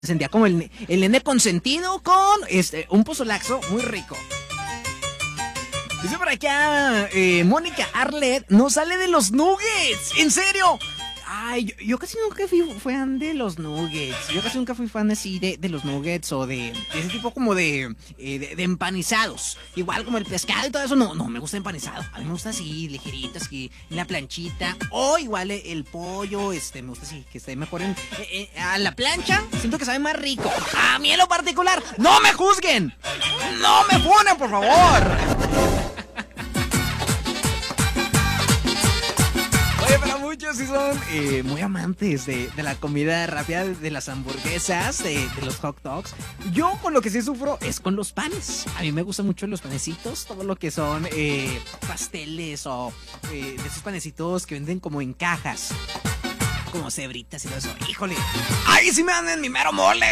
sentía como el nene consentido con un pozolaxo muy rico. Dice por acá, Mónica Arlet no sale de los nuggets. ¿En serio? Ay, yo casi nunca fui fan de los nuggets. Yo casi nunca fui fan así de los nuggets o de ese tipo como de empanizados. Igual como el pescado y todo eso. No me gusta empanizado. A mí me gusta así, ligerito, así, en la planchita. O igual el pollo, me gusta así, que esté mejor a la plancha. Siento que sabe más rico. A mí en lo particular, ¡no me juzguen! ¡No me funen, por favor! Pero muchos sí son muy amantes de la comida rápida, de las hamburguesas, de los hot dogs. Yo con lo que sí sufro es con los panes. A mí me gustan mucho los panecitos, todo lo que son pasteles o de esos panecitos que venden como en cajas, como cebritas y todo eso. ¡Híjole! ¡Ahí sí me dan en mi mero mole!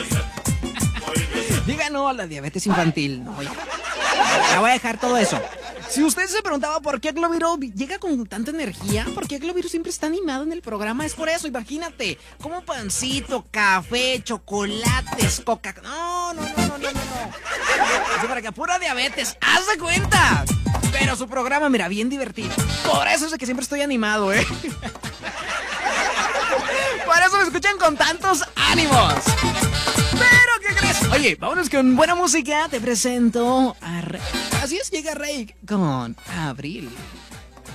Diga no a la diabetes infantil. No, ya voy a dejar todo eso. Si usted se preguntaba por qué Globiro llega con tanta energía, por qué Globiro siempre está animado en el programa, es por eso, imagínate, como pancito, café, chocolates, coca... No. Es para que pura diabetes, ¡haz de cuenta! Pero su programa, mira, bien divertido. Por eso es de que siempre estoy animado, Por eso me escuchan con tantos ánimos. Pero, ¿qué crees? Oye, vámonos con buena música. Te presento a Rey. Así es, llega Rey con Abril.